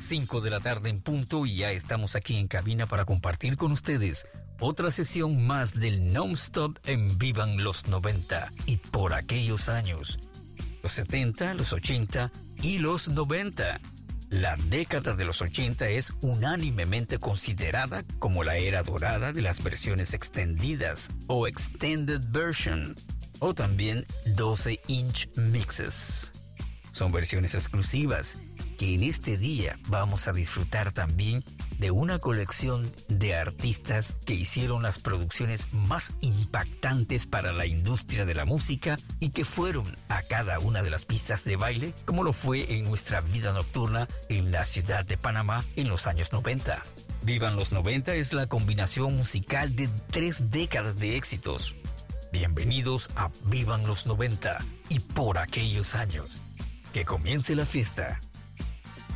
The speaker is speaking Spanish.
5 de la tarde en punto y ya estamos aquí en cabina para compartir con ustedes otra sesión más del Non-Stop en Vivan los 90 y por aquellos años, los 70, los 80 y los 90. La década de los 80 es unánimemente considerada como la era dorada de las versiones extendidas o Extended Version o también 12-inch mixes. Son versiones exclusivas que en este día vamos a disfrutar también de una colección de artistas que hicieron las producciones más impactantes para la industria de la música y que fueron a cada una de las pistas de baile, como lo fue en nuestra vida nocturna en la ciudad de Panamá en los años 90. Vivan los 90 es la combinación musical de 3 décadas de éxitos. Bienvenidos a Vivan los 90 y por aquellos años. Que comience la fiesta.